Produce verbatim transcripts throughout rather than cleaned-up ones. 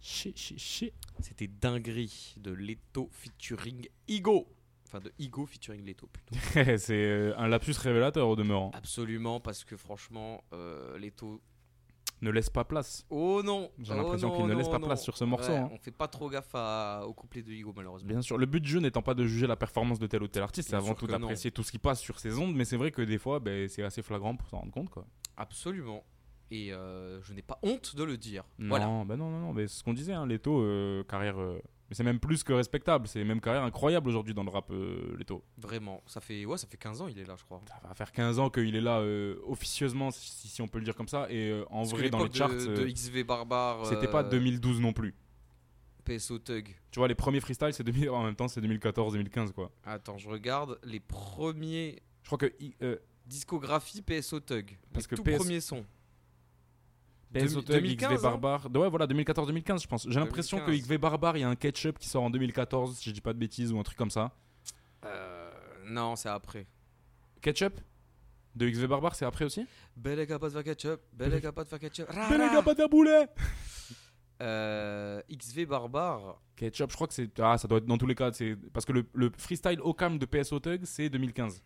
Chi, chi, chi. C'était dinguerie de Leto featuring Igo. Enfin, de Igo featuring Leto plutôt. C'est euh, un lapsus révélateur au demeurant. Absolument, parce que franchement, euh, Leto. Ne laisse pas place. Oh non! J'ai oh l'impression non, qu'il ne non, laisse pas non. place sur ce morceau. Ouais, hein. On fait pas trop gaffe à, au couplet de Igo, malheureusement. Bien sûr, le but du jeu n'étant pas de juger la performance de tel ou tel artiste, c'est Bien avant sûr tout que non. d'apprécier tout ce qui passe sur ses ondes, mais c'est vrai que des fois, ben, c'est assez flagrant pour s'en rendre compte. Quoi. Absolument. Et euh, je n'ai pas honte de le dire. Non, Voilà. ben non, non, non, mais c'est ce qu'on disait, hein, Leto, euh, carrière. Euh, mais c'est même plus que respectable, c'est même carrière incroyable aujourd'hui dans le rap, euh, Leto. Vraiment. Ça fait, ouais, ça fait quinze ans il est là, je crois. Ça va faire quinze ans qu'il est là euh, officieusement, si, si on peut le dire comme ça, et euh, en Parce que vrai, dans les l'époque charts, de, euh, de X V Barbare. c'était euh, pas deux mille douze non plus. P S O Thug. Tu vois, les premiers freestyles, c'est deux mille, en même temps, c'est deux mille quatorze deux mille quinze, quoi. Attends, je regarde les premiers Je crois que euh, discographie P S O Thug. Parce les que tout P S premiers sons. P S O Thug, X V Barbare. Ouais, voilà, deux mille quatorze deux mille quinze, je pense. J'ai l'impression que deux mille quinze. X V Barbare, il y a un Ketchup qui sort en deux mille quatorze, si je dis pas de bêtises, ou un truc comme ça. Euh, non, c'est après. Ketchup de X V Barbare, c'est après aussi Belle capote de ketchup, belle capote de ketchup. Ra, Belle ra. gars, pas de boulet Euh, X V Barbare. Ketchup, je crois que c'est. Ah, ça doit être dans tous les cas. C'est... Parce que le, le freestyle Ocam de P S O Thug, c'est deux mille quinze.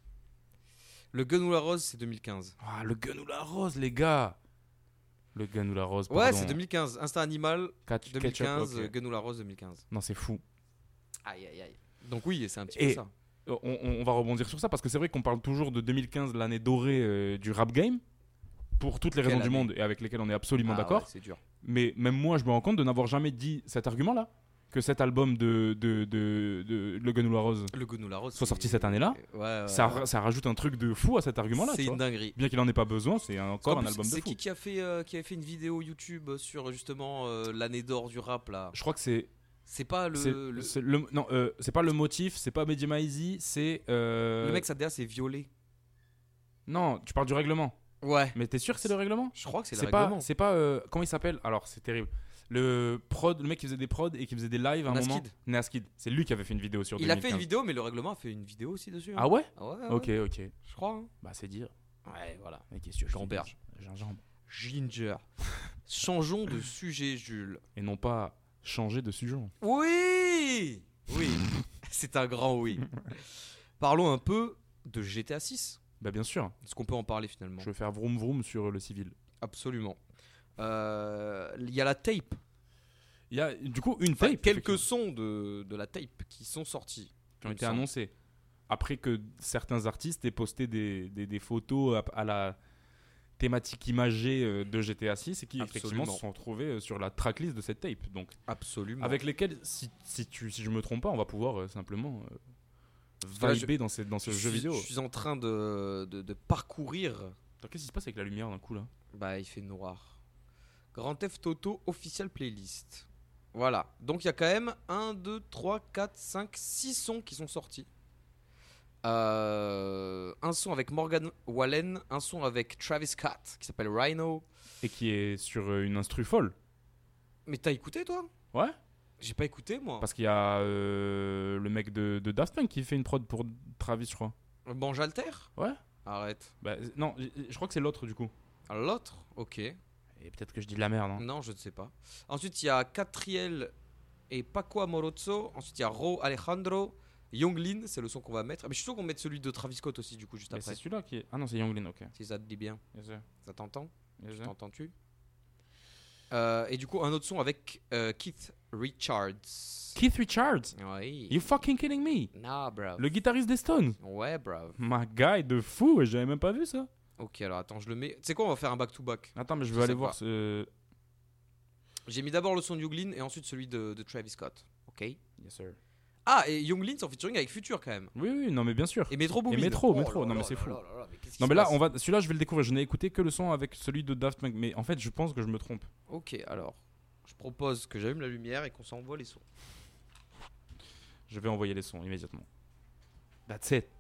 Le Gun ou la Rose, c'est deux mille quinze. Ah, le gun ou la rose, les gars Le gun ou la rose, Ouais, pardon. c'est deux mille quinze. Instinct Animal, Ketchup, deux mille quinze. ok. Gun ou la Rose, deux mille quinze. Non, c'est fou. Aïe, aïe, aïe. Donc oui, c'est un petit Et- peu ça. On, on- on va rebondir sur ça parce que c'est vrai qu'on parle toujours de deux mille quinze, l'année dorée euh, du rap game, pour toutes les Quelle raisons du année monde et avec lesquelles on est absolument Ah d'accord. ouais, c'est dur. Mais même moi, je me rends compte de n'avoir jamais dit cet argument-là, que cet album de, de, de, de Le Gun ou la Rose Le Gun ou la Rose. soit c'est- sorti cette année-là. Ouais, ouais, Ça, ouais. ra- ça rajoute un truc de fou à cet argument-là. C'est tu une vois. dinguerie. Bien qu'il en ait pas besoin, c'est encore En un plus, album de c'est fou. qui qui a fait euh, qui avait fait une vidéo YouTube sur justement euh, l'année d'or du rap là. Je crois que c'est. C'est pas le c'est- le, c'est le- non, euh, c'est pas le motif, c'est pas Mehdi Maizi, c'est. euh, le mec ça derrière c'est violet. Non, tu parles du règlement. Ouais. Mais t'es sûr que c'est le règlement? Je crois que c'est le C'est pas, règlement. c'est pas euh, comment il s'appelle? Alors c'est terrible. Le prod, le mec qui faisait des prods et qui faisait des lives à un moment. Naskid. Naskid. C'est lui qui avait fait une vidéo sur Il deux a mille fait quinze. une vidéo mais le règlement a fait une vidéo aussi dessus. hein. Ah ouais? Ah ouais, ouais, Ok, ouais. ok. Je crois. hein. Bah c'est dire. Ouais, voilà. Mais qu'est-ce que je te Jean-Berge. dis Gingembre. Ginger. Changeons de sujet, Jules. Et non pas changer de sujet. Oui. Oui. C'est un grand oui. Parlons un peu de G T A six. Bah bien sûr. Est-ce qu'on peut en parler finalement? Je vais faire vroom vroom sur le civil. Absolument. Euh, Il y a la tape. Il y a du coup une Enfin, tape. quelques effectivement, sons de, de la tape qui sont sortis. qui ont il me été semble. annoncés. Après que certains artistes aient posté des, des, des photos à, à la thématique imagée euh, de G T A six et qui effectivement Absolument. se sont retrouvés euh, sur la tracklist de cette tape. Donc Absolument. avec lesquels, si, si, tu, si je me trompe pas, on va pouvoir euh, simplement euh, que là, vibrer dans, cette- dans ce je jeu suis, vidéo. Je suis en train de, de, de parcourir. Attends, qu'est-ce qui se passe avec la lumière d'un coup là? Bah, il fait noir. Grand Theft Auto Official Playlist. Voilà. Donc, il y a quand même un, deux, trois, quatre, cinq, six sons qui sont sortis. Euh, un son avec Morgan Wallen, un son avec Travis Scott qui s'appelle Rhino. Et qui est sur euh, une instru folle. Mais t'as écouté toi? Ouais. J'ai pas écouté moi. Parce qu'il y a euh, le mec de, de Daft Punk qui fait une prod pour Travis, je crois. Banjalter? Ouais. Arrête. Bah, non, je je crois que c'est l'autre du coup. L'autre? Ok. Et peut-être que je dis de la merde. Hein. Non, je ne sais pas. Ensuite, il y a Catriel et Paco Amoroso. Ensuite, il y a Ro Alejandro. Younglin, c'est le son qu'on va mettre. Mais je suis sûr qu'on va mettre celui de Travis Scott aussi, du coup, juste Mais après. c'est celui-là qui est. Ah non, c'est Younglin, ok. Si ça te dit bien. Yes, sir. Ça t'entend? Yes, sir. T'entends-tu? Euh, Et du coup, un autre son avec euh, Keith Richards. Keith Richards. Oui. You fucking kidding me? Nah, bro. Le guitariste des Stones. Ouais, bro. My guy de fou, j'avais même pas vu ça. Ok, alors attends, je le mets. Tu sais quoi, on va faire un back-to-back. Attends, mais je Je veux aller sais voir pas. ce. J'ai mis d'abord le son de Younglin et ensuite celui de, de Travis Scott. Ok. Yes, sir. Ah, et Younglin, c'est en featuring avec Future quand même. Oui, oui, non, mais bien sûr. Et Metro Boomin. Et Metro, Oh Metro. là Non, mais là c'est là fou. là là là, mais qu'est-ce qui Non, se mais là, passe on va. Celui-là, je vais le découvrir. Je n'ai écouté que le son avec celui de Daft Punk. Mais en fait, je pense que je me trompe. Ok, alors, je propose que j'allume la lumière et qu'on s'envoie les sons. Je vais envoyer les sons immédiatement. That's it.